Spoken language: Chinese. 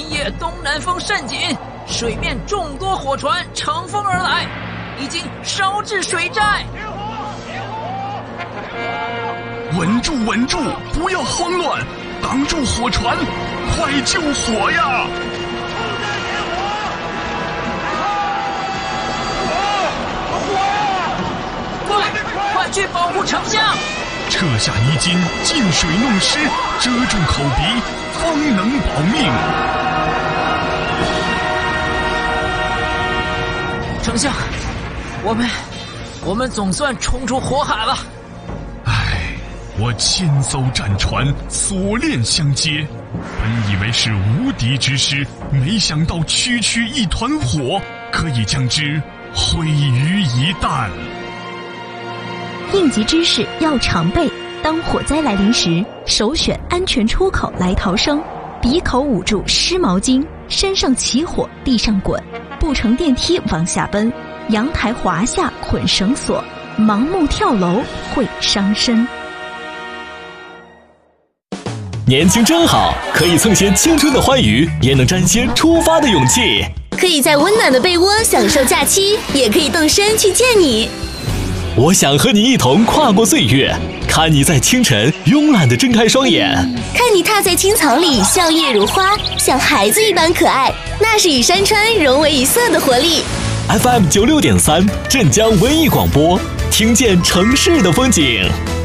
今夜东南风甚紧，水面众多火船乘风而来，已经烧至水寨。 稳住，稳住，不要慌乱，挡住火船，快救火呀！ 快去保护丞相！ 撤下衣襟，进水弄湿，遮住口鼻，方能保命。 丞相，我们总算冲出火海了。 我千艘战船锁链相接，本以为是无敌之师，没想到区区一团火可以将之毁于一旦。 应急知识要常备，当火灾来临时，首选安全出口来逃生，鼻口捂住湿毛巾，身上起火地上滚，不乘电梯往下奔，阳台滑下捆绳索，盲目跳楼会伤身。 年轻真好，可以蹭些青春的欢愉，也能沾些出发的勇气。 可以在温暖的被窝享受假期，也可以动身去见你。 我想和你一同跨过岁月，看你在清晨慵懒地睁开双眼， 看你踏在青草里笑靥如花，像孩子一般可爱，那是与山川融为一色的活力。 FM 96.3镇江文艺广播，听见城市的风景。